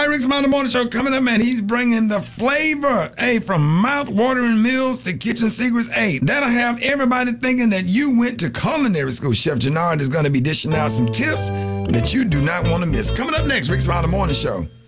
Rick Smiley Morning Show coming up, man. He's bringing the flavor, from mouth-watering meals to kitchen secrets. That'll have everybody thinking that you went to culinary school. Chef Jannard is going to be dishing out some tips that you do not want to miss. Coming up next, Rick Smiley Morning Show.